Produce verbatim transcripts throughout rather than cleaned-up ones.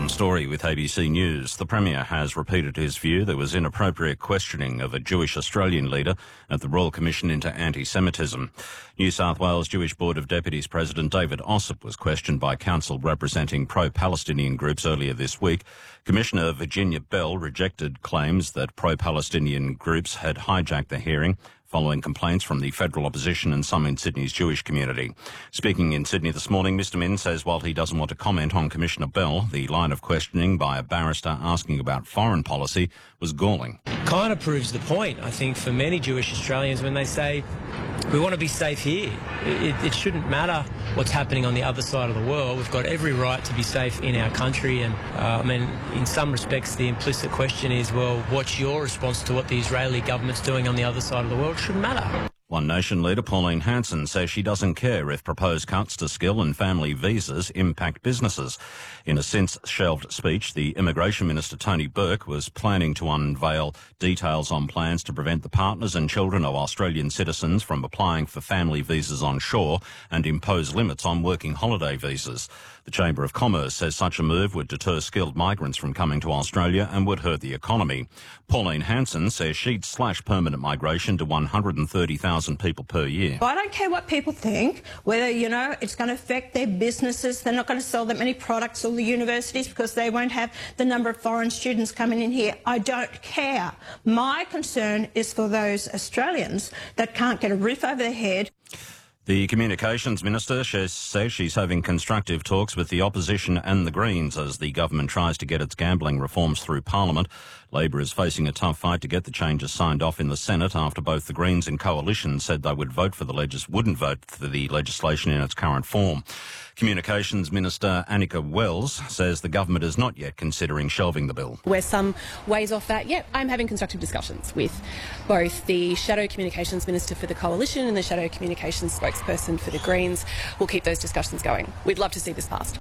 John Story with A B C News. The Premier has repeated his view there was inappropriate questioning of a Jewish Australian leader at the Royal Commission into Anti-Semitism. New South Wales Jewish Board of Deputies President David Ossip was questioned by counsel representing pro-Palestinian groups earlier this week. Commissioner Virginia Bell rejected claims that pro-Palestinian groups had hijacked the hearing following complaints from the federal opposition and some in Sydney's Jewish community. Speaking in Sydney this morning, Mister Min says while he doesn't want to comment on Commissioner Bell, the line of questioning by a barrister asking about foreign policy was galling. Kind of proves the point, I think, for many Jewish Australians when they say, we want to be safe here. It, it shouldn't matter what's happening on the other side of the world. We've got every right to be safe in our country. And, uh, I mean, in some respects, the implicit question is, well, what's your response to what the Israeli government's doing on the other side of the world? It shouldn't matter. One Nation leader Pauline Hanson says she doesn't care if proposed cuts to skill and family visas impact businesses. In a since-shelved speech, the Immigration Minister Tony Burke was planning to unveil details on plans to prevent the partners and children of Australian citizens from applying for family visas on shore and impose limits on working holiday visas. The Chamber of Commerce says such a move would deter skilled migrants from coming to Australia and would hurt the economy. Pauline Hanson says she'd slash permanent migration to one hundred thirty thousand people per year. I don't care what people think, whether, you know, it's going to affect their businesses. They're not going to sell that many products, or the universities, because they won't have the number of foreign students coming in here. I don't care. My concern is for those Australians that can't get a roof over their head. The Communications Minister says she's having constructive talks with the opposition and the Greens as the government tries to get its gambling reforms through Parliament. Labor is facing a tough fight to get the changes signed off in the Senate after both the Greens and Coalition said they would vote for the legis- wouldn't vote for the legislation in its current form. Communications Minister Annika Wells says the government is not yet considering shelving the bill. We're some ways off that. Yep, I'm having constructive discussions with both the Shadow Communications Minister for the Coalition and the Shadow Communications spokesperson for the Greens. We'll keep those discussions going. We'd love to see this passed.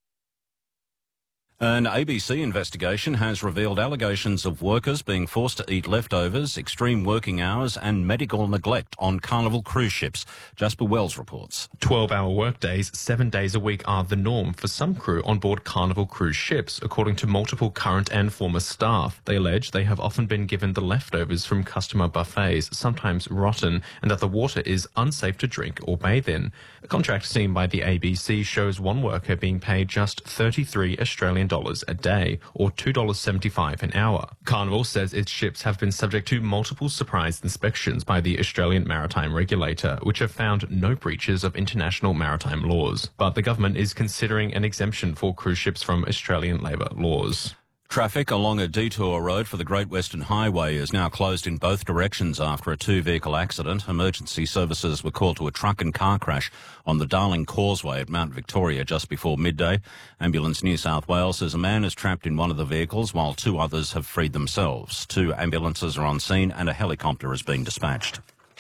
An A B C investigation has revealed allegations of workers being forced to eat leftovers, extreme working hours and medical neglect on Carnival cruise ships. Jasper Wells reports. twelve-hour workdays, seven days a week are the norm for some crew on board Carnival cruise ships, according to multiple current and former staff. They allege they have often been given the leftovers from customer buffets, sometimes rotten, and that the water is unsafe to drink or bathe in. A contract seen by the A B C shows one worker being paid just thirty-three Australian dollars a day, or two dollars seventy-five an hour. Carnival says its ships have been subject to multiple surprise inspections by the Australian Maritime Regulator, which have found no breaches of international maritime laws. But the government is considering an exemption for cruise ships from Australian labour laws. Traffic along a detour road for the Great Western Highway is now closed in both directions after a two-vehicle accident. Emergency services were called to a truck and car crash on the Darling Causeway at Mount Victoria just before midday. Ambulance New South Wales says a man is trapped in one of the vehicles while two others have freed themselves. Two ambulances are on scene and a helicopter is being dispatched.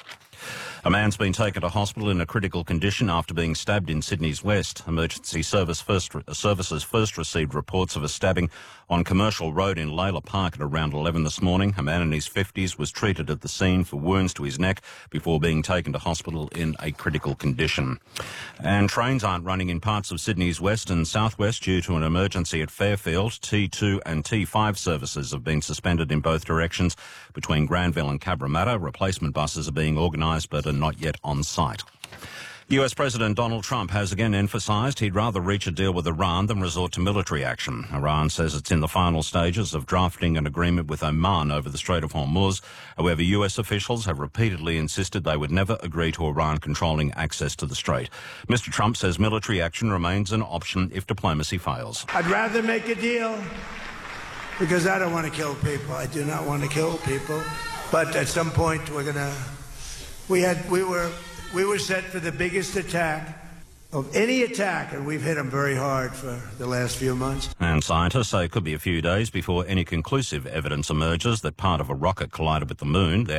A man's been taken to hospital in a critical condition after being stabbed in Sydney's West. Emergency service first, services first received reports of a stabbing on Commercial Road in Layla Park at around eleven this morning. A man in his fifties was treated at the scene for wounds to his neck before being taken to hospital in a critical condition. And trains aren't running in parts of Sydney's west and southwest due to an emergency at Fairfield. T two and T five services have been suspended in both directions between Granville and Cabramatta. Replacement buses are being organised but are not yet on site. U S President Donald Trump has again emphasised he'd rather reach a deal with Iran than resort to military action. Iran says it's in the final stages of drafting an agreement with Oman over the Strait of Hormuz. However, U S officials have repeatedly insisted they would never agree to Iran controlling access to the strait. Mister Trump says military action remains an option if diplomacy fails. I'd rather make a deal because I don't want to kill people. I do not want to kill people. But at some point we're going to... We had, we were, we were set for the biggest attack of any attack, and we've hit them very hard for the last few months. And scientists say it could be a few days before any conclusive evidence emerges that part of a rocket collided with the moon.